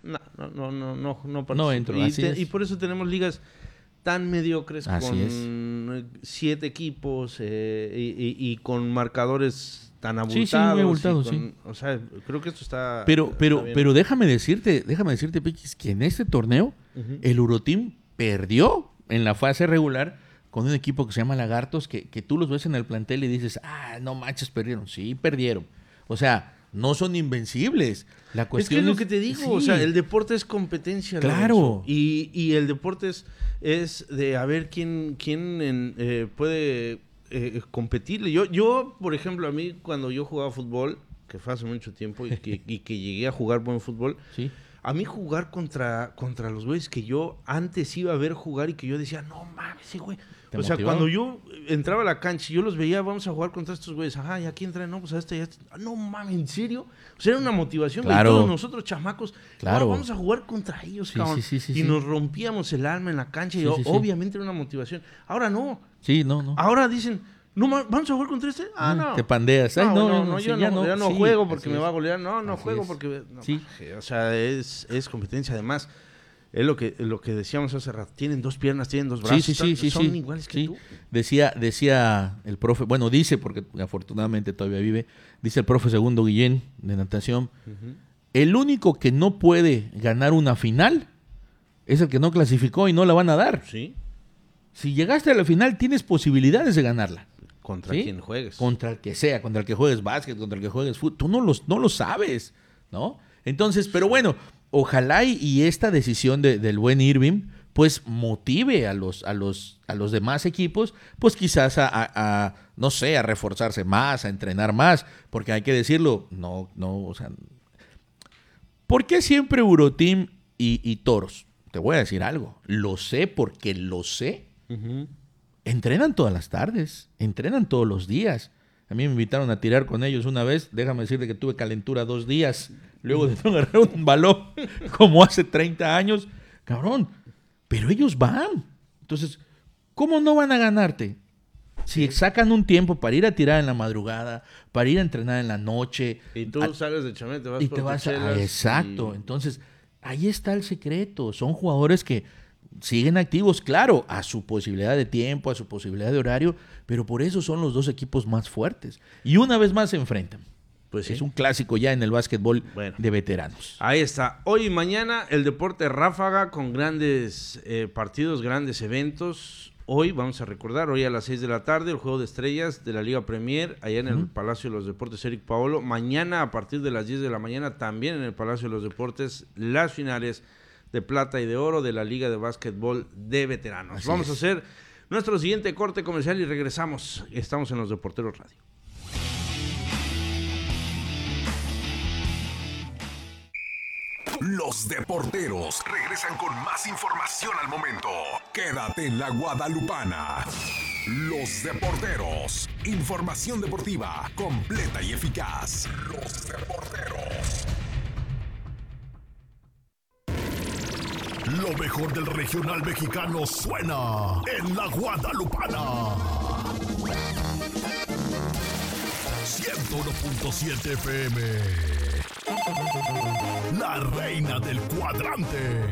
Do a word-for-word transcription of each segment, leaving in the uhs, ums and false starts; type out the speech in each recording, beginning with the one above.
no, no, no, no, no, no, no entro, y, así te, es. y por eso tenemos ligas tan mediocres así con es. siete equipos eh, y, y, y con marcadores tan abultados. Sí, sí, muy abultados, con, sí. O sea, creo que esto está. Pero, pero, está bien. pero déjame decirte, déjame decirte, Piquis, que en este torneo uh-huh. el Euroteam perdió en la fase regular con un equipo que se llama Lagartos, que, que tú los ves en el plantel y dices, ah, no manches, perdieron. Sí, perdieron. O sea, no son invencibles. La cuestión es que es lo es, que te digo, sí. o sea, el deporte es competencia. Claro. Y, y el deporte es, es de a ver quién, quién en, eh, puede eh, competirle. Yo, yo, por ejemplo, a mí cuando yo jugaba fútbol, que fue hace mucho tiempo, y que, y que llegué a jugar buen fútbol, sí. a mí jugar contra, contra los güeyes que yo antes iba a ver jugar y que yo decía, no mames, ese güey. O sea, motivaba? cuando yo entraba a la cancha y yo los veía, vamos a jugar contra estos güeyes. Ajá, ¿y aquí entra? No, pues a este, ya este. No mames, ¿en serio? O sea, era una motivación. Claro. Y todos nosotros, chamacos, claro. no, vamos a jugar contra ellos, sí, cabrón. Sí, sí, sí, y sí. nos rompíamos el alma en la cancha sí, y sí, obviamente sí. era una motivación. Ahora no. Sí, no, no. Ahora dicen, no, vamos a jugar contra este. Ah, no. Te pandeas. Ay, no, no, no, no, no, sí, yo ya no, no, ya no sí, juego porque me es. va a golear. No, no así juego es. porque... No, sí. maje, o sea, es, es competencia. Además, es lo que, lo que decíamos hace rato. Tienen dos piernas, tienen dos brazos. Sí, sí, sí, sí, son sí. iguales que sí. tú. Decía, decía el profe, bueno, dice, porque afortunadamente todavía vive, dice el profe Segundo Guillén de natación, uh-huh. el único que no puede ganar una final es el que no clasificó y no la van a dar. Sí. Si llegaste a la final, tienes posibilidades de ganarla. Contra ¿sí? quien juegues. Contra el que sea, contra el que juegues básquet, contra el que juegues fútbol. Tú no, los, no lo sabes, ¿no? Entonces, pero bueno, ojalá y, y esta decisión de, del buen Irving pues motive a los, a los, a los demás equipos, pues quizás a, a, a, no sé, a reforzarse más, a entrenar más, porque hay que decirlo, no, no, o sea, ¿por qué siempre Euroteam y, y Toros? Te voy a decir algo, lo sé porque lo sé. Uh-huh. Entrenan todas las tardes, entrenan todos los días. A mí me invitaron a tirar con ellos una vez, déjame decirte que tuve calentura dos días, luego de no agarrar un balón como hace treinta años, cabrón. Pero ellos van. Entonces, ¿cómo no van a ganarte? Si sacan un tiempo para ir a tirar en la madrugada, para ir a entrenar en la noche. Y tú a, sales de Chamet, te vas y por te vas a, Exacto. Y... Entonces, ahí está el secreto. Son jugadores que siguen activos, claro, a su posibilidad de tiempo, a su posibilidad de horario, pero por eso son los dos equipos más fuertes. Y una vez más se enfrentan. Pues sí. Es un clásico ya en el básquetbol bueno, de veteranos. Ahí está. Hoy y mañana el deporte ráfaga con grandes eh, partidos, grandes eventos. Hoy vamos a recordar, hoy a las seis de la tarde, el Juego de Estrellas de la Liga Premier, allá en el uh-huh. Palacio de los Deportes Eric Paolo. Mañana a partir de las diez de la mañana, también en el Palacio de los Deportes, las finales de plata y de oro de la Liga de Básquetbol de Veteranos. Así vamos es. a hacer nuestro siguiente corte comercial y regresamos. Estamos en Los Deporteros Radio. Los Deporteros regresan con más información al momento. Quédate en la Guadalupana. Los Deporteros. Información deportiva completa y eficaz. Los Deporteros. Lo mejor del regional mexicano suena en la Guadalupana. ciento uno punto siete F M. La reina del cuadrante.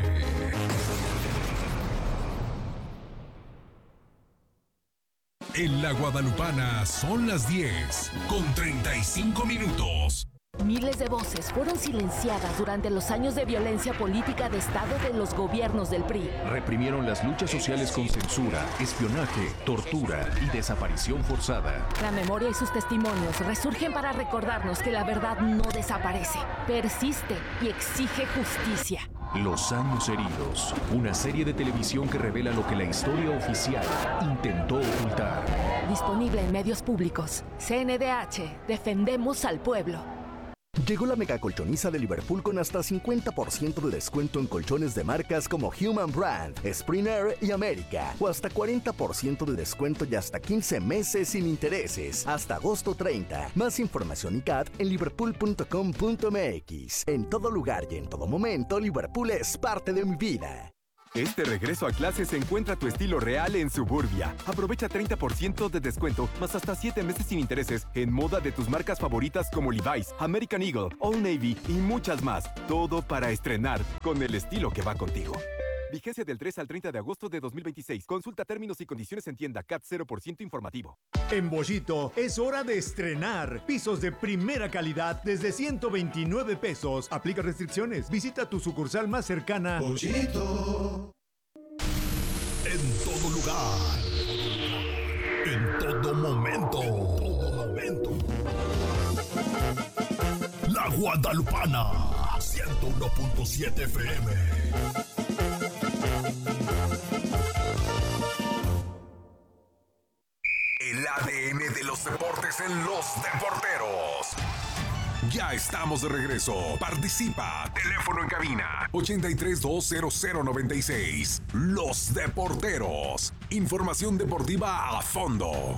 En la Guadalupana son las diez con treinta y cinco minutos. Miles de voces fueron silenciadas durante los años de violencia política de Estado de los gobiernos del P R I. Reprimieron las luchas sociales con censura, espionaje, tortura y desaparición forzada. La memoria y sus testimonios resurgen para recordarnos que la verdad no desaparece, persiste y exige justicia. Los años heridos, una serie de televisión que revela lo que la historia oficial intentó ocultar. Disponible en medios públicos. C N D H, defendemos al pueblo. Llegó la mega colchoniza de Liverpool con hasta cincuenta por ciento de descuento en colchones de marcas como Human Brand, Springer y América. O hasta cuarenta por ciento de descuento y hasta quince meses sin intereses. Hasta agosto treinta. Más información y C A T en liverpool punto com punto m x. En todo lugar y en todo momento, Liverpool es parte de mi vida. Este regreso a clases encuentra tu estilo real en Suburbia. Aprovecha treinta por ciento de descuento, más hasta siete meses sin intereses en moda de tus marcas favoritas como Levi's, American Eagle, Old Navy y muchas más. Todo para estrenar con el estilo que va contigo. Vigencia del tres al treinta de agosto de dos mil veintiséis. Consulta términos y condiciones en tienda. C A T cero por ciento informativo. En Bollito es hora de estrenar. Pisos de primera calidad desde ciento veintinueve pesos. Aplica restricciones. Visita tu sucursal más cercana. Bollito. En todo lugar. En todo momento. En todo momento. La Guadalupana. ciento uno punto siete F M. El A D N de los deportes en Los Deporteros. Ya estamos de regreso. Participa. Teléfono en cabina ochenta y tres, dos cero cero noventa y seis. Los Deporteros. Información deportiva a fondo.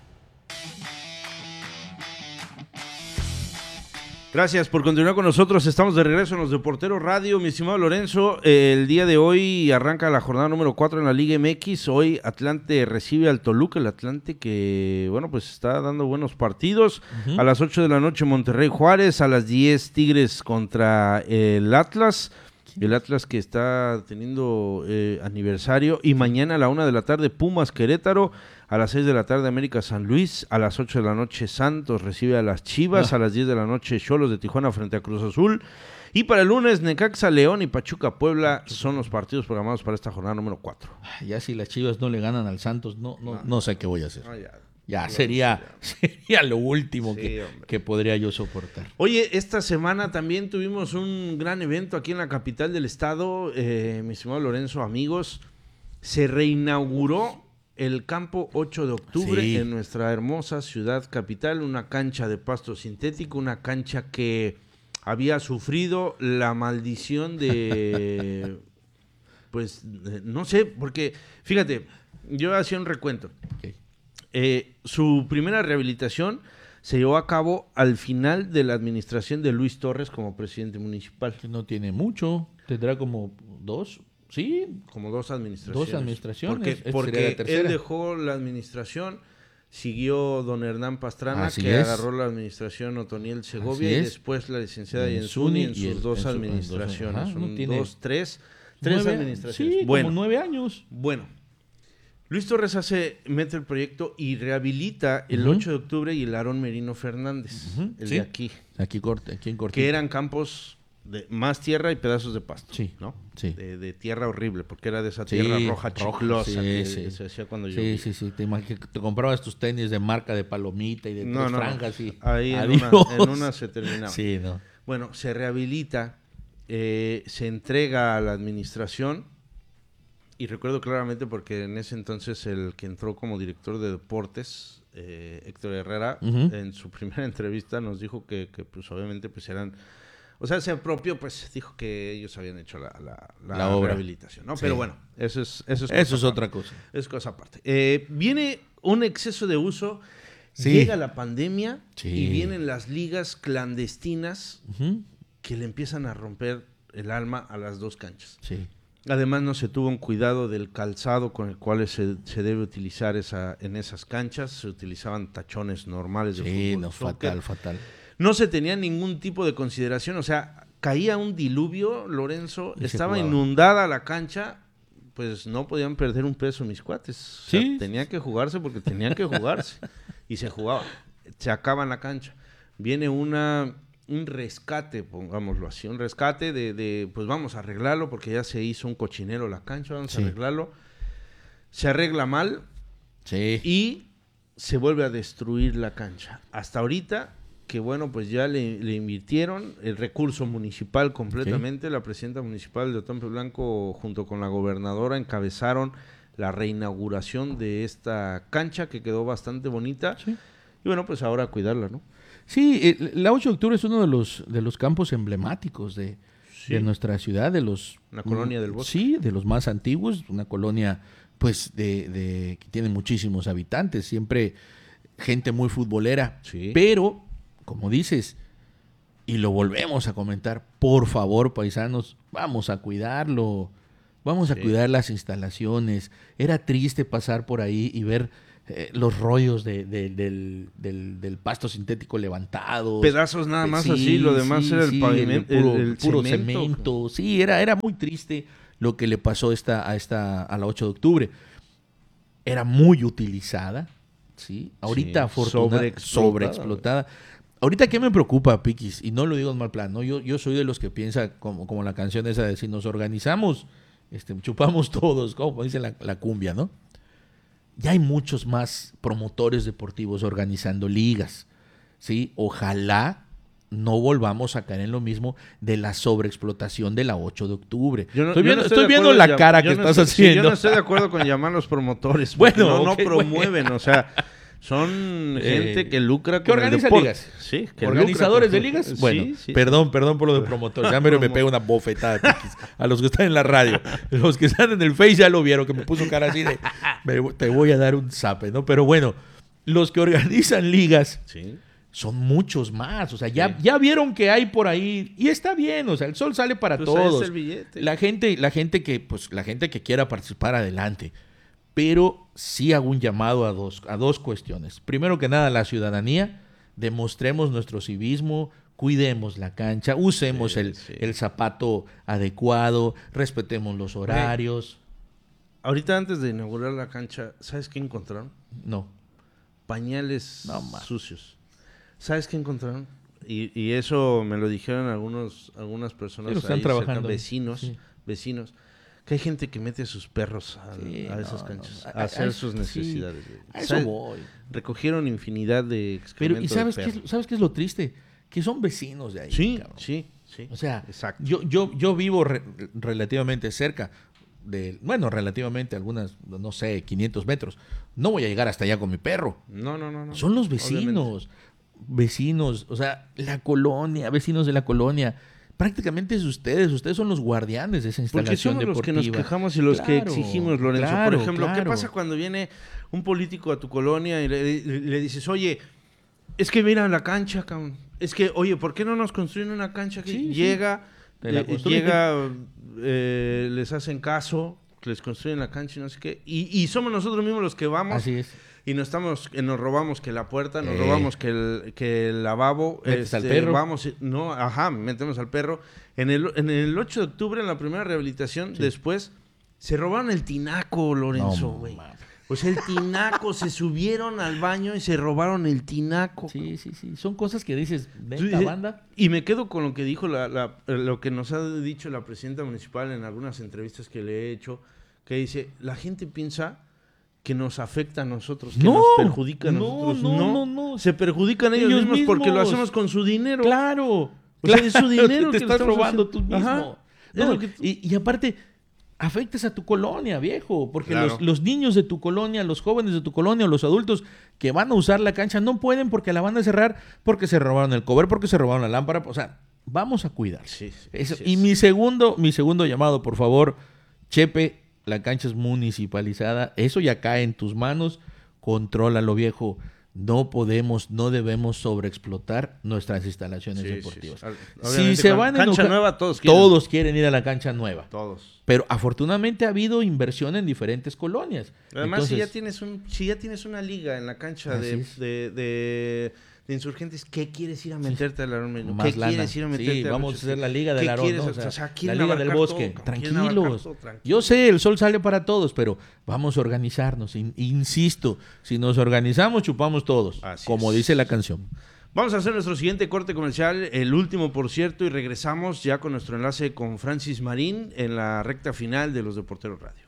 Gracias por continuar con nosotros. Estamos de regreso en Los Deporteros Radio. Mi estimado Lorenzo, eh, el día de hoy arranca la jornada número cuatro en la Liga M X. Hoy Atlante recibe al Toluca, el Atlante que, bueno, pues está dando buenos partidos. Uh-huh. A las ocho de la noche Monterrey Juárez, a las diez Tigres contra el Atlas. El Atlas que está teniendo eh, aniversario. Y mañana a la una de la tarde Pumas Querétaro. A las seis de la tarde América San Luis, a las ocho de la noche Santos recibe a las Chivas, no. a las diez de la noche Xolos de Tijuana frente a Cruz Azul, y para el lunes Necaxa León y Pachuca Puebla son los partidos programados para esta jornada número cuatro. Ya si las Chivas no le ganan al Santos, no no, no. no sé qué voy a hacer. No, ya ya no, sería, ya. sería lo último sí, que, que podría yo soportar. Oye, esta semana también tuvimos un gran evento aquí en la capital del estado, eh, mi estimado Lorenzo, amigos, se reinauguró el campo ocho de octubre sí. en nuestra hermosa ciudad capital, una cancha de pasto sintético, una cancha que había sufrido la maldición de, pues, no sé, porque, fíjate, yo hacía un recuento. Okay. Eh, su primera rehabilitación se llevó a cabo al final de la administración de Luis Torres como presidente municipal. Que no tiene mucho, tendrá como dos. Sí, como dos administraciones. Dos administraciones. Porque, porque él dejó la administración, siguió don Hernán Pastrana, Así que es. agarró la administración Otoniel Segovia, y después la licenciada Yenzuni en sus el, dos en administraciones. Ajá, Son no dos, tres, tres nueve, administraciones. Sí, bueno, como nueve años. Bueno, Luis Torres hace, mete el proyecto y rehabilita el uh-huh. ocho de octubre y el Aarón Merino Fernández, uh-huh. el sí. de aquí. Aquí, corte, aquí en Cortito. Que eran campos de más tierra y pedazos de pasto, sí, ¿no? Sí. De, de tierra horrible, porque era de esa tierra sí, roja chiclosa sí, que, sí. que se hacía cuando yo. Sí, sí, sí. Te, te comprabas tus tenis de marca de palomita y de no, tres no, franjas y ahí en una, en una se terminaba. Sí, no. Bueno, se rehabilita, eh, se entrega a la administración y recuerdo claramente porque en ese entonces el que entró como director de deportes, eh, Héctor Herrera, uh-huh. en su primera entrevista nos dijo que, que pues obviamente pues eran... O sea, se apropió, pues dijo que ellos habían hecho la, la, la, la obra. rehabilitación, ¿no? Sí. Pero bueno, eso es eso es, eso es otra cosa. Es cosa aparte. Eh, viene un exceso de uso, sí. llega la pandemia sí. y vienen las ligas clandestinas uh-huh. que le empiezan a romper el alma a las dos canchas. Sí. Además, no se tuvo un cuidado del calzado con el cual se, se debe utilizar esa, en esas canchas. Se utilizaban tachones normales de sí, fútbol. No, fatal, fatal. No se tenía ningún tipo de consideración, o sea, caía un diluvio, Lorenzo, y estaba inundada la cancha, pues no podían perder un peso mis cuates. O sea, ¿sí? Tenía que jugarse porque tenía que jugarse. Y se jugaba, se acaba en la cancha. Viene una un rescate, pongámoslo así, un rescate de, de, pues vamos a arreglarlo porque ya se hizo un cochinero la cancha, vamos sí. a arreglarlo. Se arregla mal sí. y se vuelve a destruir la cancha. Hasta ahorita... que bueno, pues ya le, le invirtieron el recurso municipal completamente, sí. La presidenta municipal de Otompe Blanco junto con la gobernadora encabezaron la reinauguración de esta cancha que quedó bastante bonita, sí. Y bueno, pues ahora a cuidarla, ¿no? Sí, la ocho de octubre es uno de los, de los campos emblemáticos de, sí. de nuestra ciudad, de los... Una colonia del Bosque. Sí, de los más antiguos, una colonia pues de, de que tiene muchísimos habitantes, siempre gente muy futbolera, sí. Pero... como dices, y lo volvemos a comentar, por favor, paisanos, vamos a cuidarlo, Vamos a Sí. cuidar las instalaciones. Era triste pasar por ahí y ver eh, los rollos de, de- del, del- del pasto sintético levantados. Pedazos nada más Sí, así, lo demás sí, era el sí, pavimento, el puro, el, el puro cemento. cemento. Sí, era, era muy triste lo que le pasó esta, a esta a la ocho de octubre. Era muy utilizada, ¿sí? Ahorita Sí, afortunadamente sobreexplotada. sobreexplotada. Ahorita, ¿qué me preocupa, Piquis? Y no lo digo en mal plan, ¿no? Yo, yo soy de los que piensa como, como la canción esa de si nos organizamos, este, chupamos todos, como dice la, la cumbia, ¿no? Ya hay muchos más promotores deportivos organizando ligas, ¿sí? Ojalá no volvamos a caer en lo mismo de la sobreexplotación de la ocho de octubre. Yo no- estoy yo viendo, no estoy de viendo acuerdo la en llam- cara yo que no estás estoy- sí, haciendo. yo no estoy de acuerdo con llamar a los promotores. porque Bueno, no, ok, no promueven, o sea, son gente Eh, que lucra que con el organiza deporte. ligas. Sí, que ¿Organizadores lucra de con- ligas? Sí, Bueno, sí. perdón, perdón por lo de promotor. Ya me, me pega una bofetada, Piquis. A los que están en la radio. Los que están en el Face ya lo vieron, que me puso cara así de, me- te voy a dar un zape, ¿no? Pero bueno, los que organizan ligas Sí. son muchos más. O sea, ya, Sí. ya vieron que hay por ahí. Y está bien, o sea, el sol sale para Pues ahí está todos. el billete. La gente, la gente que, pues, la gente que quiera participar, adelante. Pero sí hago un llamado a dos, a dos cuestiones. Primero que nada, la ciudadanía, demostremos nuestro civismo, cuidemos la cancha, usemos Sí, el, sí. el zapato adecuado, respetemos los horarios. Ahorita antes de inaugurar la cancha, ¿sabes qué encontraron? No. Pañales No, ma. sucios. ¿Sabes qué encontraron? Y, y eso me lo dijeron algunos, algunas personas Sí, lo están ahí cerca, trabajando. vecinos, Sí. vecinos, que hay gente que mete a sus perros a, Sí, a esas no, canchas, no. a, A- hacer a- sus sí, necesidades. güey. A eso ¿Sabes? voy. Recogieron infinidad de excrementos Pero, ¿y sabes de qué, perro. es, sabes qué es lo triste? Que son vecinos de ahí. Sí, cabrón. sí, sí. O sea, exacto. yo, yo, yo vivo re- relativamente cerca de, bueno, relativamente algunas, no sé, quinientos metros. No voy a llegar hasta allá con mi perro. No, no, no, no. Son los Obviamente. vecinos, vecinos, o sea, la colonia, vecinos de la colonia. Prácticamente es ustedes, ustedes son los guardianes de esa Porque instalación somos los que deportiva. nos quejamos y los que Claro, exigimos, Lorenzo. claro, Por ejemplo, ¿qué claro. pasa cuando viene un político a tu colonia y le, le- le dices, oye, es que mira la cancha, cabrón. Es que, oye, ¿por qué no nos construyen una cancha aquí? Sí, sí. Llega, Te la eh, construyen. llega, eh, les hacen caso, les construyen la cancha y no sé qué. Y, y somos nosotros mismos los que vamos Así es. y nos estamos, que nos robamos que la puerta, nos Eh. robamos que el, que el lavabo. Metes al perro. Vamos, y- no, ajá, metemos al perro. En el, en el ocho de octubre, en la primera rehabilitación, después, se robaron el tinaco, Lorenzo, No, güey. mames. O sea, el tinaco, se subieron al baño y se robaron el tinaco. Sí, sí, sí. Son cosas que dices, Tú esta dices- banda. Y me quedo con lo que dijo la, la- lo que nos ha dicho la presidenta municipal en algunas entrevistas que le he hecho, que dice, la gente piensa que nos afecta a nosotros, que No, nos perjudica a no, nosotros. no, No, no, no. se perjudican ellos, Ellos mismos, porque lo mismos. hacemos con su dinero. Claro. O sea, es su dinero Te que le estás estamos robando haciendo. tú mismo. Ajá. Es No, lo que tú- y, y aparte, afectas a tu colonia, viejo. Porque Claro. los, los niños de tu colonia, los jóvenes de tu colonia, o los adultos que van a usar la cancha no pueden porque la van a cerrar porque se robaron el cover, porque se robaron la lámpara. O sea, vamos a cuidar. Sí, sí, Eso- sí, y sí. mi segundo, mi segundo llamado, por favor, Chepe, la cancha es municipalizada. Eso ya cae en tus manos. Contrólalo, viejo. No podemos, no debemos sobreexplotar nuestras instalaciones Sí, sí, deportivas. sí. Al- Si obviamente, se con van a cancha enojar- nueva, todos quieren. todos quieren ir a la cancha nueva. Todos. Pero afortunadamente ha habido inversión en diferentes colonias. Además, si, ya Entonces, tienes un, si ya tienes una liga en la cancha Así de, es. de, de- de insurgentes, ¿qué quieres ir a meterte al Aarón Menú? más ¿Qué lana. quieres ir a meterte Sí, al vamos a ocho? hacer la liga del ¿Qué Aarón, quieres? ¿no? O sea, O sea, quieren la liga del abarcar bosque. todo, cabrón, quieren abarcar Tranquilos. todo, tranquilos. Yo sé, el sol sale para todos, pero vamos a organizarnos. In- insisto, si nos organizamos, chupamos todos. Así como es. dice la canción. Vamos a hacer nuestro siguiente corte comercial, el último por cierto, y regresamos ya con nuestro enlace con Francis Marín en la recta final de Los Deporteros Radio.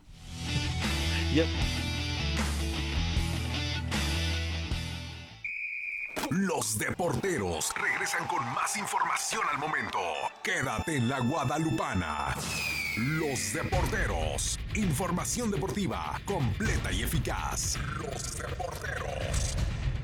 Los Deporteros regresan con más información al momento. Quédate en la Guadalupana. Los Deporteros. Información deportiva completa y eficaz. Los Deporteros.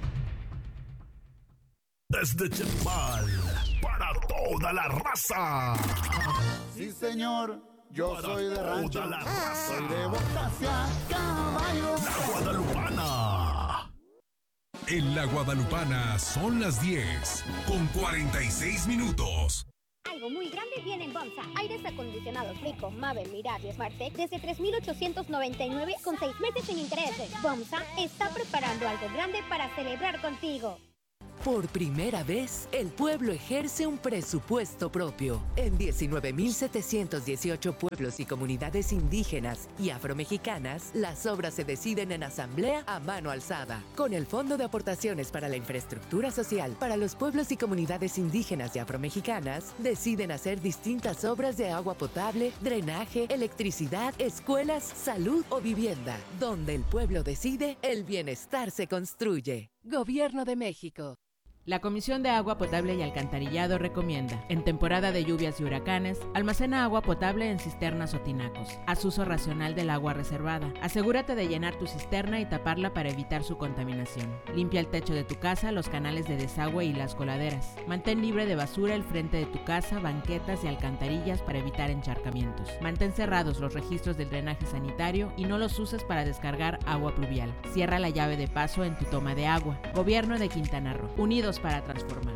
Desde Chetumal, para toda la raza. Sí, señor, yo Para soy de toda rancho. la raza. Soy de botacia, caballo. La Guadalupana. En la Guadalupana son las diez con cuarenta y seis minutos. Algo muy grande viene en Bomsa. Aires acondicionados Rico, Mabel, Mirage y Smartec desde tres mil ochocientos noventa y nueve con seis meses sin intereses. Bomsa está preparando algo grande para celebrar contigo. Por primera vez, el pueblo ejerce un presupuesto propio. En diecinueve mil setecientos dieciocho pueblos y comunidades indígenas y afromexicanas, las obras se deciden en asamblea a mano alzada. Con el Fondo de Aportaciones para la Infraestructura Social para los pueblos y comunidades indígenas y afromexicanas, deciden hacer distintas obras de agua potable, drenaje, electricidad, escuelas, salud o vivienda. Donde el pueblo decide, el bienestar se construye. Gobierno de México. La Comisión de Agua Potable y Alcantarillado recomienda, en temporada de lluvias y huracanes, almacena agua potable en cisternas o tinacos. Haz uso racional del agua reservada. Asegúrate de llenar tu cisterna y taparla para evitar su contaminación. Limpia el techo de tu casa, los canales de desagüe y las coladeras. Mantén libre de basura el frente de tu casa, banquetas y alcantarillas para evitar encharcamientos. Mantén cerrados los registros del drenaje sanitario y no los uses para descargar agua pluvial. Cierra la llave de paso en tu toma de agua. Gobierno de Quintana Roo. Unidos para transformar.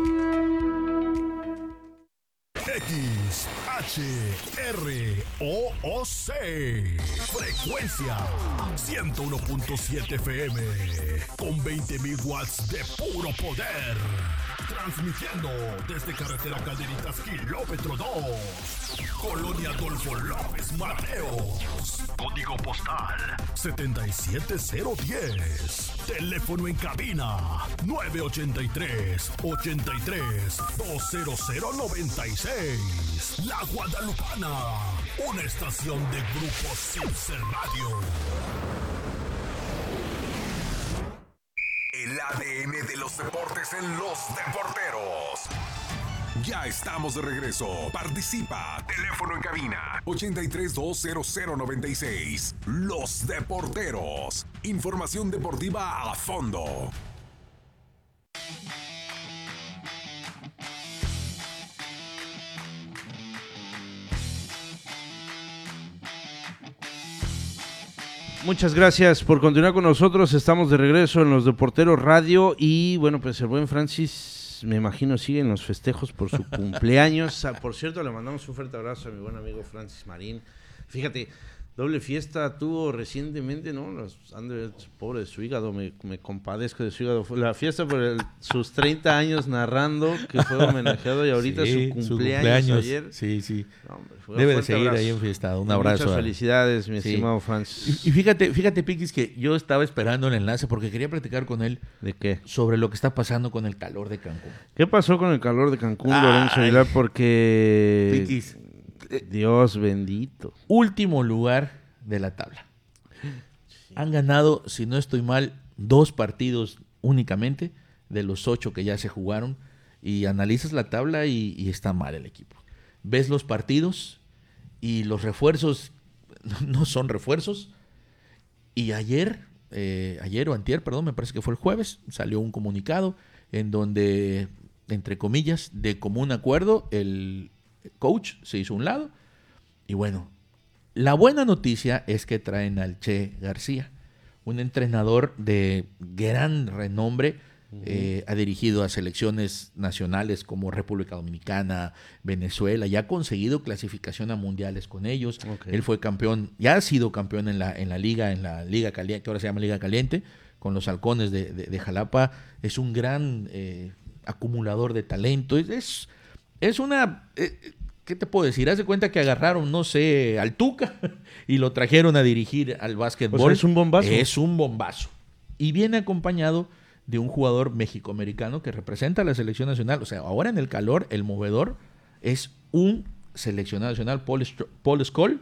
X, H, R, O, O, C. Frecuencia ciento uno punto siete F M. Con veinte mil watts de puro poder. Transmitiendo desde carretera Calderitas, kilómetro dos. Colonia Adolfo López Mateos. Código postal setenta y siete cero diez. Teléfono en cabina nueve ochenta y tres, ochenta y tres, veinte cero noventa y seis. La Guadalupana, una estación de Grupo Circe Radio. El A D N de los deportes en Los Deporteros. Ya estamos de regreso. Participa. Teléfono en cabina ochenta y tres, veinte, noventa y seis. Los Deporteros. Información deportiva a fondo. Muchas gracias por continuar con nosotros. Estamos de regreso en Los Deporteros Radio y bueno, pues el buen Francis, me imagino, sigue en los festejos por su cumpleaños. Ah, por cierto, le mandamos un fuerte abrazo a mi buen amigo Francis Marín. Fíjate, doble fiesta tuvo recientemente, ¿no? Los, ande, pobre de su hígado, me, me compadezco de su hígado. Fue la fiesta por el, sus treinta años narrando, que fue homenajeado y ahorita sí, su, cumpleaños su cumpleaños ayer. Sí, sí. No, hombre, debe de seguir abrazo. Ahí en fiesta. Un abrazo. Muchas felicidades, mi sí. estimado Francis. Y, y fíjate, fíjate, Piquis, que yo estaba esperando el enlace porque quería platicar con él. ¿De qué? Sobre lo que está pasando con el calor de Cancún. ¿Qué pasó con el calor de Cancún, Ay, Lorenzo Aguilar? Porque... Piquis. Dios bendito. Último lugar de la tabla. Sí. Han ganado, si no estoy mal, dos partidos únicamente de los ocho que ya se jugaron. Y analizas la tabla y, y está mal el equipo. Ves los partidos y los refuerzos no son refuerzos. Y ayer, eh, ayer o antier, perdón, me parece que fue el jueves, salió un comunicado en donde, entre comillas, de común acuerdo, el coach se hizo a un lado. Y bueno, la buena noticia es que traen al Che García, un entrenador de gran renombre. Uh-huh. eh, ha dirigido a selecciones nacionales como República Dominicana, Venezuela, ya ha conseguido clasificación a mundiales con ellos. Okay. Él fue campeón, ya ha sido campeón en la, en la liga, en la Liga Caliente, que ahora se llama Liga Caliente, con los Halcones de, de, de Jalapa. Es un gran eh, acumulador de talento. Es, es, es una... Eh, ¿Qué te puedo decir? Haz de cuenta que agarraron, no sé, al Tuca y lo trajeron a dirigir al básquetbol. O sea, es un bombazo. Es un bombazo. Y viene acompañado de un jugador mexicoamericano que representa a la selección nacional. O sea, ahora en el calor, el movedor es un seleccionado nacional, Paul, St- Paul Scholl.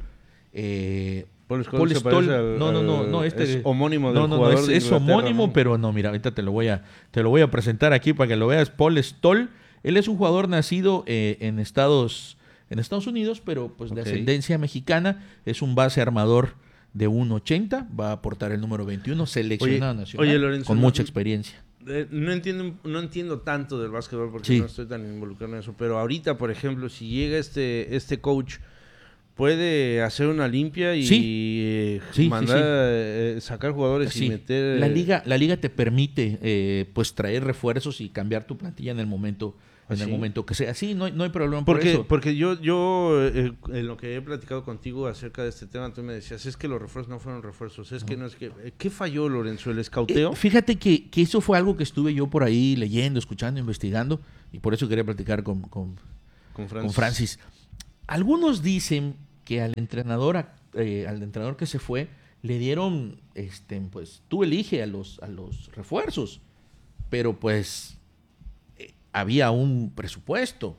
Eh, Paul Scholl, Paul Stoll, al, no, no, no, no, este es homónimo del no, no, jugador no, es, de es homónimo, ¿no? Pero no, mira, ahorita te lo voy a, te lo voy a presentar aquí para que lo veas. Paul Stoll. Él es un jugador nacido eh, en Estados en Estados Unidos, pero pues okay. de ascendencia mexicana. Es un base armador de uno ochenta, va a aportar el número veintiuno, seleccionado oye, nacional, oye, Lorenzo, con no, mucha experiencia. Eh, no entiendo no entiendo tanto del básquetbol porque sí. no estoy tan involucrado en eso, pero ahorita, por ejemplo, si llega este este coach, ¿puede hacer una limpia y sí. Sí, mandar sí, sí. Eh, sacar jugadores sí. y meter... La liga, la liga te permite eh, pues traer refuerzos y cambiar tu plantilla en el momento en ¿Sí? el momento que sea. Sí, no hay, no hay problema por Porque, eso. porque yo, yo eh, en lo que he platicado contigo acerca de este tema, tú me decías, es que los refuerzos no fueron refuerzos, es que no es que... ¿Qué falló, Lorenzo? ¿El escauteo? Eh, fíjate que, que eso fue algo que estuve yo por ahí leyendo, escuchando, investigando, y por eso quería platicar con, con, con, Francis. con Francis. Algunos dicen que al entrenador, eh, al entrenador que se fue, le dieron, este, pues, tú elige a los, a los refuerzos, pero pues eh, había un presupuesto.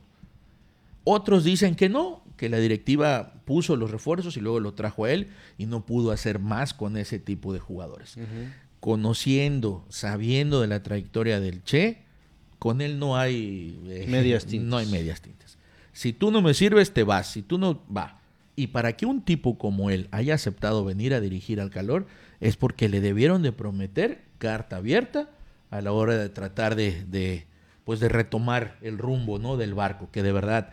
Otros dicen que no, que la directiva puso los refuerzos y luego lo trajo a él y no pudo hacer más con ese tipo de jugadores. Uh-huh. Conociendo, sabiendo de la trayectoria del Che, con él no hay eh, medias tintas. No hay medias tintas. Si tú no me sirves, te vas. Si tú no, va. Y para que un tipo como él haya aceptado venir a dirigir al Calor, es porque le debieron de prometer carta abierta a la hora de tratar de, de, pues de retomar el rumbo, ¿no?, del barco, que de verdad,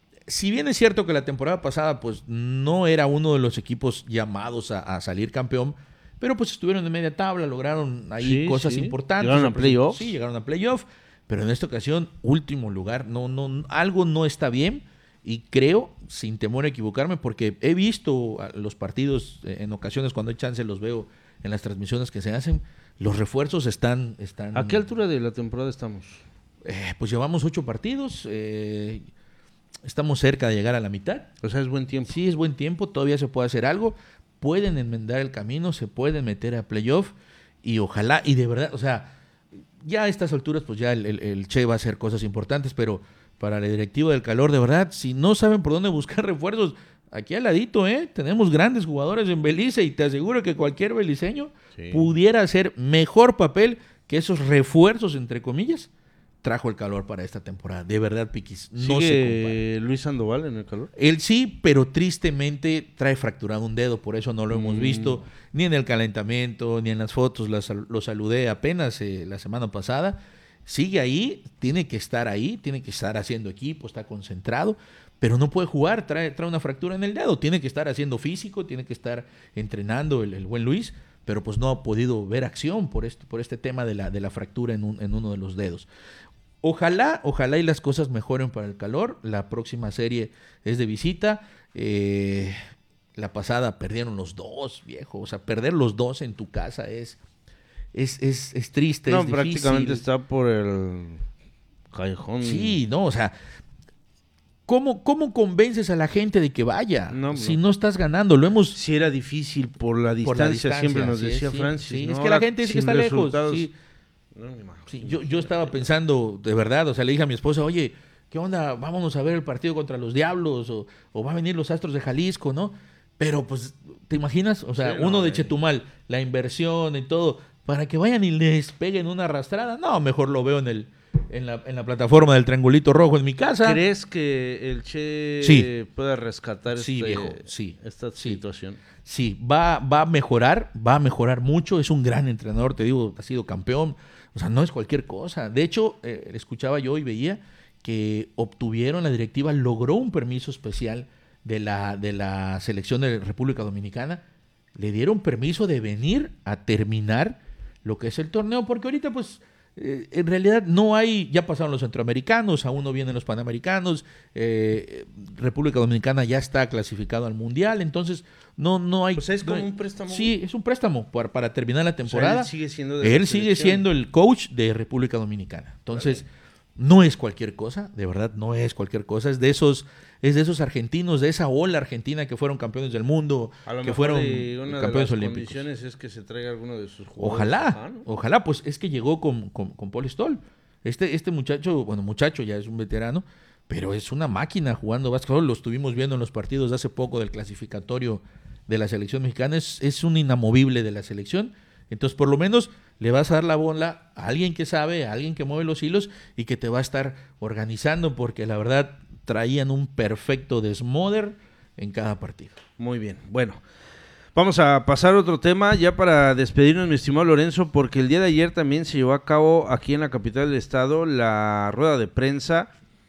si bien es cierto que la temporada pasada pues no era uno de los equipos llamados a, a salir campeón, pero pues estuvieron en media tabla, lograron ahí sí, cosas sí. importantes. Llegaron a playoff. Sí, llegaron a playoff, pero en esta ocasión, último lugar, no, no, algo no está bien. Y creo, sin temor a equivocarme, porque he visto los partidos en ocasiones, cuando hay chance los veo en las transmisiones que se hacen, los refuerzos están... están ¿A qué altura de la temporada estamos? Eh, pues llevamos ocho partidos, eh, estamos cerca de llegar a la mitad. O sea, es buen tiempo. Sí, es buen tiempo, todavía se puede hacer algo, pueden enmendar el camino, se pueden meter a playoff y ojalá, y de verdad, o sea, ya a estas alturas pues ya el, el, el Che va a hacer cosas importantes, pero... para la directiva del Calor, de verdad, si no saben por dónde buscar refuerzos, aquí al ladito, ¿eh? Tenemos grandes jugadores en Belice y te aseguro que cualquier beliceño sí. pudiera hacer mejor papel que esos refuerzos, entre comillas, trajo el Calor para esta temporada. De verdad, Piquis, no ¿Sigue se compara. Luis Sandoval en el Calor? Él sí, pero tristemente trae fracturado un dedo, por eso no lo hemos mm. visto ni en el calentamiento, ni en las fotos. Las, lo saludé apenas eh, la semana pasada. Sigue ahí, tiene que estar ahí, tiene que estar haciendo equipo, está concentrado, pero no puede jugar, trae, trae una fractura en el dedo, tiene que estar haciendo físico, tiene que estar entrenando el, el buen Luis, pero pues no ha podido ver acción por este, por este tema de la, de la fractura en, un, en uno de los dedos. Ojalá, ojalá y las cosas mejoren para el Calor, la próxima serie es de visita, eh, la pasada perdieron los dos, viejo, o sea, perder los dos en tu casa es... Es, es, es triste, no, es difícil. prácticamente está por el callejón. Sí, no, o sea, ¿cómo, cómo convences a la gente de que vaya? No, si no. no estás ganando, lo hemos... Si era difícil por la distancia, por la distancia siempre nos sí, decía sí, Francis. Sí, ¿no? es que la gente dice que está lejos. Sí. No, sí, yo, yo estaba pensando, de verdad, o sea, le dije a mi esposa, oye, ¿qué onda? Vámonos a ver el partido contra los Diablos, o, o va a venir los Astros de Jalisco, ¿no? Pero, pues, ¿te imaginas? O sea, sí, uno no, de eh. Chetumal, la inversión y todo... para que vayan y les peguen una arrastrada. No, mejor lo veo en el en la, en la plataforma del triangulito rojo en mi casa. ¿Crees que el Che sí. pueda rescatar sí, este, viejo, sí, esta sí. situación? Sí, va, va a mejorar, va a mejorar mucho. Es un gran entrenador, te digo, ha sido campeón. O sea, no es cualquier cosa. De hecho, eh, escuchaba yo y veía que obtuvieron, la directiva logró un permiso especial de la, de la selección de República Dominicana. Le dieron permiso de venir a terminar lo que es el torneo, porque ahorita pues eh, en realidad no hay, ya pasaron los centroamericanos, aún no vienen los panamericanos, eh, República Dominicana ya está clasificado al mundial, entonces no, no hay... O sea, es como no hay, un préstamo. Sí, es un préstamo para, para terminar la temporada. O sea, él sigue siendo, de él sigue siendo el coach de República Dominicana, entonces vale. No es cualquier cosa, de verdad no es cualquier cosa, es de esos es de esos argentinos, de esa ola argentina que fueron campeones del mundo, a lo que mejor fueron una campeones de las olímpicos. Condiciones es que se traiga alguno de sus jugadores. Ojalá, Ajá, ¿no? ojalá, pues es que llegó con, con, con Paul Stoll. Este, este muchacho, bueno, muchacho ya es un veterano, pero es una máquina jugando básquetbol. Lo estuvimos viendo en los partidos de hace poco del clasificatorio de la selección mexicana. Es, es un inamovible de la selección. Entonces, por lo menos le vas a dar la bola a alguien que sabe, a alguien que mueve los hilos y que te va a estar organizando, porque la verdad traían un perfecto desmoder en cada partido. Muy bien, bueno. Vamos a pasar a otro tema ya para despedirnos, mi estimado Lorenzo, porque el día de ayer también se llevó a cabo aquí en la capital del estado la rueda de prensa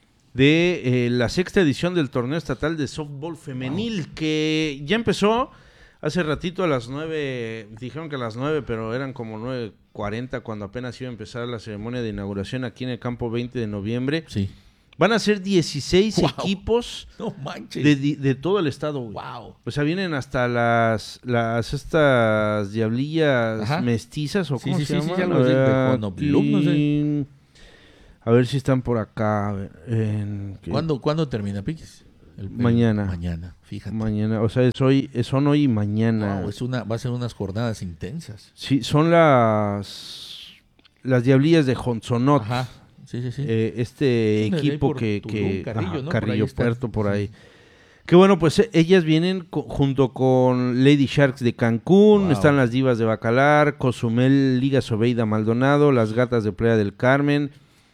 de eh, la sexta edición del torneo estatal de softball femenil, wow. que ya empezó hace ratito a las nueve, dijeron que a las nueve, pero eran como nueve cuarenta cuando apenas iba a empezar la ceremonia de inauguración aquí en el campo veinte de noviembre. Sí. Van a ser dieciséis Wow. equipos No manches. de, de, de todo el estado, güey. Wow. O sea, vienen hasta las, las estas diablillas Ajá. mestizas, ¿o Sí, cómo sí, se sí, sí, llaman? algo así, de A ver, Honolulu, no sé. aquí. A ver si están por acá. A ver, en- ¿qué? ¿Cuándo, ¿Cuándo termina, Piquis? El- el- Mañana. Mañana, fíjate. Mañana, o sea, es hoy, son hoy y mañana. Wow, es una, va a ser unas jornadas intensas. Sí, son las las diablillas de Honsonot. Ajá. Sí, sí, sí. Eh, este Son de ahí equipo por que, Tulum, que Carrillo, ajá, ¿no? Por ahí Carrillo están. Puerto por ahí. Que bueno, pues eh, ellas vienen co- junto con Lady Sharks de Cancún, Wow. están las Divas de Bacalar, Cozumel, Liga Sobeida Maldonado, las Gatas de Playa del Carmen,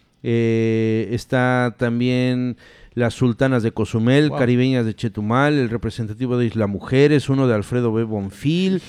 eh, está también las Sultanas de Cozumel, Wow. Caribeñas de Chetumal, el representativo de Isla Mujeres, uno de Alfredo B. Bonfil,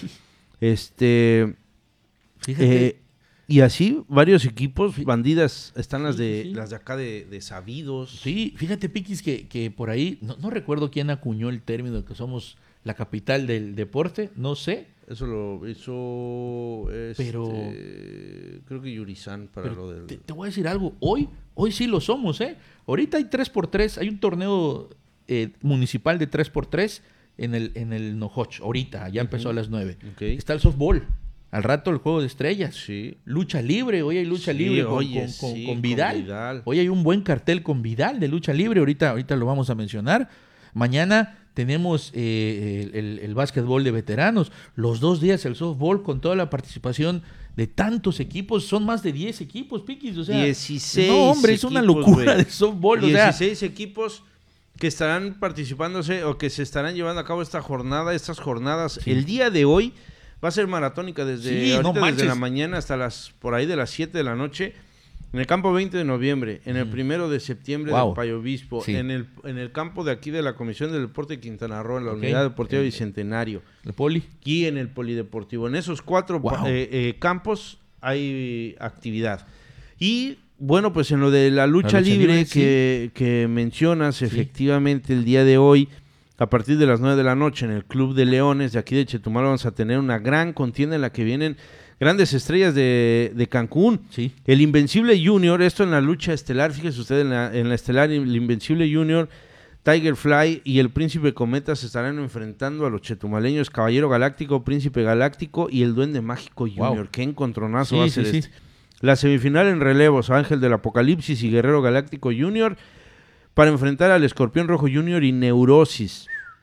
este... Fíjate. eh, y así varios equipos, bandidas, están las Sí, de sí, sí. las de acá de, de Sabidos. Sí, fíjate, Piquis, que, que por ahí, no, no recuerdo quién acuñó el término de que somos la capital del deporte, no sé. Eso lo hizo este, Pero- creo que Yurizán para Pero lo del te, te voy a decir algo, hoy, hoy sí lo somos, ¿eh? Ahorita hay tres por tres, hay un torneo eh, municipal de tres por tres en el, en el Nojoch, ahorita, ya empezó a las nueve. Ok. Está el softball, al rato el juego de estrellas. Sí. Lucha libre, hoy hay lucha Sí, libre con, oye, con- con- sí, con con Vidal. Vidal. Hoy hay un buen cartel con Vidal de lucha libre, ahorita, ahorita lo vamos a mencionar. Mañana tenemos eh, el, el- el básquetbol de veteranos, los dos días el softball con toda la participación de tantos equipos, son más de diez equipos, Piquis, o sea, dieciséis no, hombre, es una equipos, locura güey. de softball, o sea, dieciséis equipos que estarán participándose o que se estarán llevando a cabo esta jornada, estas jornadas. Sí. El día de hoy va a ser maratónica desde, Sí, ahorita no desde manches. la mañana hasta las por ahí de las siete de la noche. En el campo veinte de noviembre, en el primero de septiembre Wow. del Payo Obispo, Sí. en el en el campo de aquí de la Comisión del Deporte de Quintana Roo, en la Ok. Unidad Deportiva Eh, Bicentenario, el poli. y en el Polideportivo. En esos cuatro Wow. pa- eh, eh, campos hay actividad. Y bueno, pues en lo de la lucha, La lucha libre, libre, que, que mencionas, efectivamente el día de hoy, a partir de las nueve de la noche, en el Club de Leones de aquí de Chetumal, vamos a tener una gran contienda en la que vienen grandes estrellas de, de Cancún. Sí. El Invencible Junior, esto en la lucha estelar, fíjese usted, en la, en la estelar, el Invencible Junior, Tiger Fly y el Príncipe Cometa se estarán enfrentando a los chetumaleños Caballero Galáctico, Príncipe Galáctico y el Duende Mágico Junior. Wow. Qué encontronazo Sí, va a sí, ser sí. este. La semifinal en relevos, Ángel del Apocalipsis y Guerrero Galáctico Junior, para enfrentar al Escorpión Rojo Junior y Neurosis.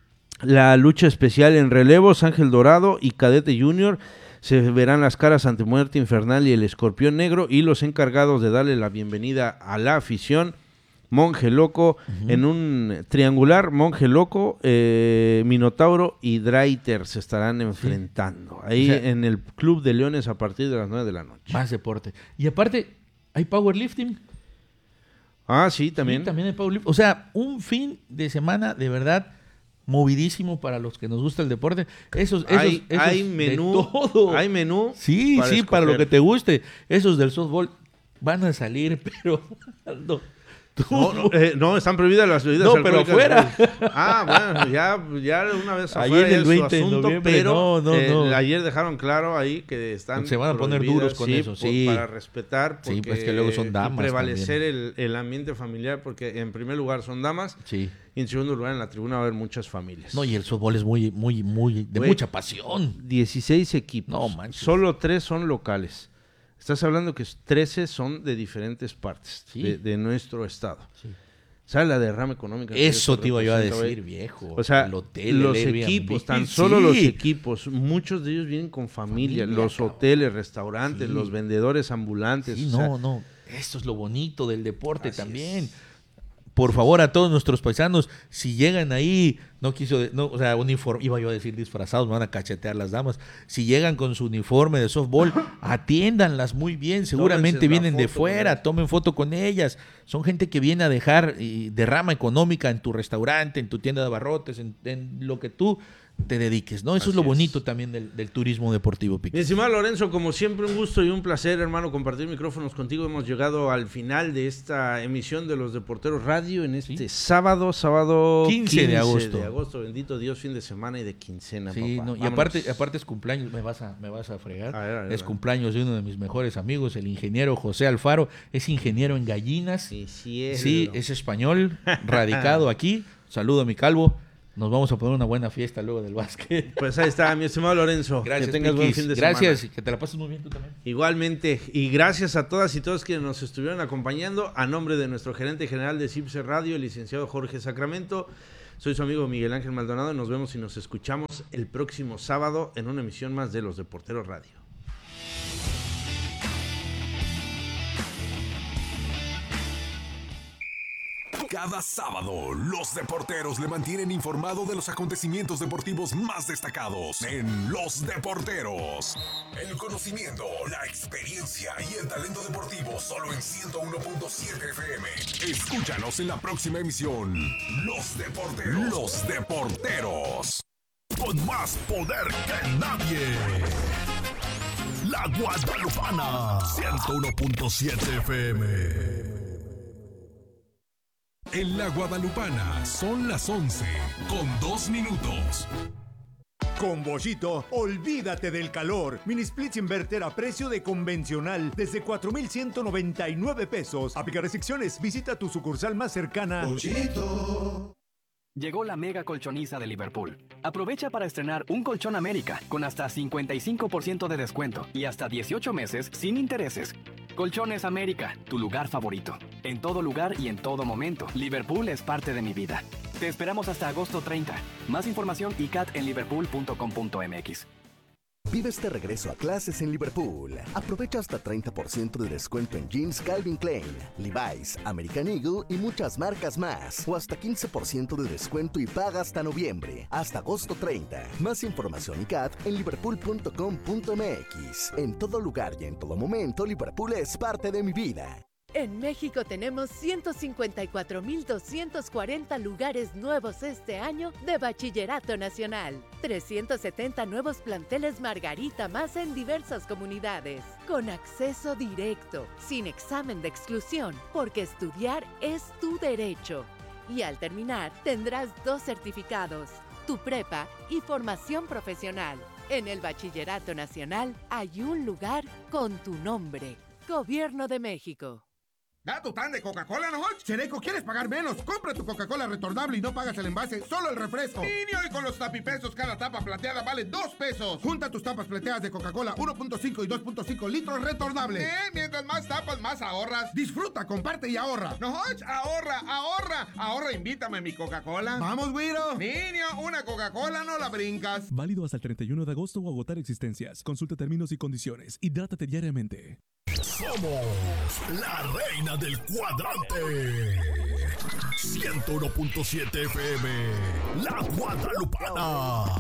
La lucha especial en relevos, Ángel Dorado y Cadete Junior, se verán las caras ante Muerte Infernal y el Escorpión Negro, y los encargados de darle la bienvenida a la afición, Monje Loco, uh-huh. en un triangular, Monje Loco, eh, Minotauro y Draiter se estarán enfrentando. Sí. Ahí o sea, en el Club de Leones a partir de las nueve de la noche. Más deporte. Y aparte, ¿hay powerlifting? Ah, sí, también. Sí, también hay powerlifting. O sea, un fin de semana de verdad movidísimo para los que nos gusta el deporte. Esos, esos, hay, esos hay menú, todo. Hay menú. Sí, para sí, escoger. para lo que te guste. Esos del softball van a salir, pero no. No, no, eh, no, están prohibidas las bebidas no, alcohólicas. pero afuera. Ah, bueno, ya, ya una vez Ayer afuera el es su veinte de asunto, noviembre, pero no, no, eh, no. ayer dejaron claro ahí que están se van a poner duros con sí, eso, por, sí. para respetar, porque sí, pues que luego son damas prevalecer el, el ambiente familiar, porque en primer lugar son damas, sí. y en segundo lugar en la tribuna va a haber muchas familias. No, y el softball es muy, muy, muy, de Güey, mucha pasión. dieciséis equipos, no, manches. Solo tres son locales. Estás hablando que trece son de diferentes partes sí. de, de nuestro estado. Sí. ¿Sabes la derrama económica? Eso te iba yo a decir, viejo. O sea, el hotel, los el equipos, Airbnb, tan solo sí. los equipos, muchos de ellos vienen con familia, familia los cabrón. hoteles, restaurantes, sí. los vendedores ambulantes. Sí, o sea, no, no, esto es lo bonito del deporte también. Es. Por favor, a todos nuestros paisanos, si llegan ahí, no quiso, de, no, o sea, uniforme, iba yo a decir disfrazados, me van a cachetear las damas. Si llegan con su uniforme de softball, atiéndanlas muy bien, seguramente Tómense vienen foto de fuera, tomen foto con ellas. Son gente que viene a dejar eh, derrama económica en tu restaurante, en tu tienda de abarrotes, en, en lo que tú te dediques, ¿no? Eso Así es lo bonito es. también del, del turismo deportivo, Piquis. Mi estimado Lorenzo, como siempre, un gusto y un placer, hermano, compartir micrófonos contigo. Hemos llegado al final de esta emisión de Los Deporteros Radio. radio en este ¿Sí? sábado, sábado quince de agosto. de agosto. Bendito Dios, fin de semana y de quincena, sí, papá. No, y aparte, aparte es cumpleaños, me vas a, me vas a fregar. A ver, a ver, es a ver. cumpleaños de uno de mis mejores amigos, el ingeniero José Alfaro. Es ingeniero en gallinas. Sí, sí es. Sí, es español, radicado aquí. Saludo a mi calvo. Nos vamos a poner una buena fiesta luego del básquet. Pues ahí está, mi estimado Lorenzo. Gracias, que tengas Piquis. buen fin de gracias, semana. Gracias, que te la pases muy bien tú también. Igualmente, y gracias a todas y todos quienes nos estuvieron acompañando. A nombre de nuestro gerente general de CIPSE Radio, el licenciado Jorge Sacramento, soy su amigo Miguel Ángel Maldonado. Nos vemos y nos escuchamos el próximo sábado en una emisión más de Los Deporteros Radio. Cada sábado, los deporteros le mantienen informado de los acontecimientos deportivos más destacados en Los Deporteros. El conocimiento, la experiencia y el talento deportivo solo en ciento uno punto siete F M. Escúchanos en la próxima emisión. Los Deporteros. Los Deporteros. Con más poder que nadie. La Guadalupana. ciento uno punto siete F M. En la Guadalupana son las once con dos minutos. Con Boschito, olvídate del calor. Mini splits inverter a precio de convencional desde cuatro mil ciento noventa y nueve pesos. Aplica restricciones. Visita tu sucursal más cercana. Boschito. Llegó la mega colchoniza de Liverpool. Aprovecha para estrenar un colchón América con hasta cincuenta y cinco por ciento de descuento y hasta dieciocho meses sin intereses. Colchones América, tu lugar favorito. En todo lugar y en todo momento, Liverpool es parte de mi vida. Te esperamos hasta agosto treinta. Más información y cat en liverpool punto com punto m x. Vive este regreso a clases en Liverpool. Aprovecha hasta treinta por ciento de descuento en jeans Calvin Klein, Levi's, American Eagle y muchas marcas más. O hasta quince por ciento de descuento y paga hasta noviembre, hasta agosto treinta. Más información y cat en liverpool punto com punto m x. En todo lugar y en todo momento, Liverpool es parte de mi vida. En México tenemos ciento cincuenta y cuatro mil doscientos cuarenta lugares nuevos este año de Bachillerato Nacional. trescientos setenta nuevos planteles Margarita más en diversas comunidades. Con acceso directo, sin examen de exclusión, porque estudiar es tu derecho. Y al terminar, tendrás dos certificados, tu prepa y formación profesional. En el Bachillerato Nacional hay un lugar con tu nombre. Gobierno de México. Da tu tan de Coca-Cola, ¿no? Chereco, ¿quieres pagar menos? Compra tu Coca-Cola retornable y no pagas el envase, solo el refresco. Niño, y con los tapipesos cada tapa plateada vale dos pesos. Junta tus tapas plateadas de Coca-Cola uno punto cinco y dos punto cinco litros retornables. Eh, mientras más tapas, más ahorras. Disfruta, comparte y ahorra. No, ahorra, ahorra. Ahorra, invítame a mi Coca-Cola. Vamos, güiro. Niño, una Coca-Cola no la brincas. Válido hasta el treinta y uno de agosto o agotar existencias. Consulta términos y condiciones. Hidrátate diariamente. Somos la reina del cuadrante. ciento uno punto siete F M. La Guadalupana.